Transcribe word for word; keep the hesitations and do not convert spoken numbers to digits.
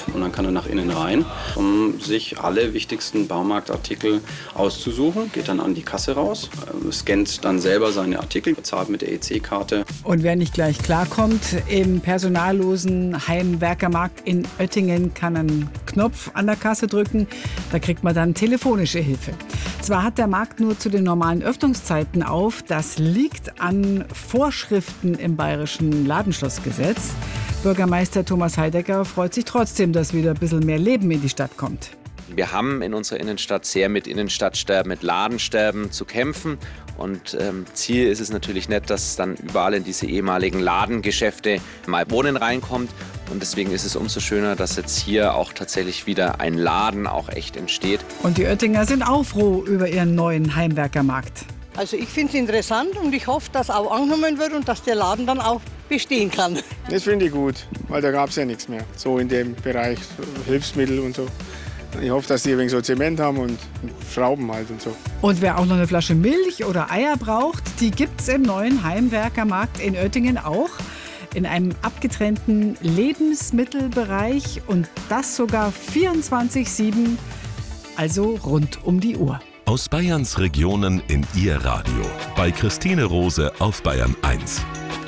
und dann kann er nach innen rein, um sich alle wichtigsten Baumarktartikel auszusuchen, geht dann an die Kasse raus, äh, scannt dann selber seine Artikel, bezahlt mit der E C-Karte. Und wer nicht gleich klarkommt, im personallosen Heimwerkermarkt in Oettingen kann einen Knopf an der Kasse drücken, da kriegt man dann telefonische Hilfe. Zwar hat der Markt nur zu den normalen Öffnungszeiten auf, das liegt an Vorschriften im bayerischen Ladenschlossgesetz. Bürgermeister Thomas Heidecker freut sich trotzdem, dass wieder ein bisschen mehr Leben in die Stadt kommt. Wir haben in unserer Innenstadt sehr mit Innenstadtsterben, mit Ladensterben zu kämpfen. Und ähm, Ziel ist es natürlich nicht, dass dann überall in diese ehemaligen Ladengeschäfte mal Wohnen reinkommt. Und deswegen ist es umso schöner, dass jetzt hier auch tatsächlich wieder ein Laden auch echt entsteht. Und die Oettinger sind auch froh über ihren neuen Heimwerkermarkt. Also ich finde es interessant und ich hoffe, dass auch angenommen wird und dass der Laden dann auch bestehen kann. Das finde ich gut, weil da gab es ja nichts mehr, so in dem Bereich Hilfsmittel und so. Ich hoffe, dass die ein wenig so Zement haben und Schrauben halt und so. Und wer auch noch eine Flasche Milch oder Eier braucht, die gibt's im neuen Heimwerkermarkt in Oettingen auch. In einem abgetrennten Lebensmittelbereich und das sogar vierundzwanzig sieben, also rund um die Uhr. Aus Bayerns Regionen in Ihr Radio. Bei Christine Rose auf Bayern eins.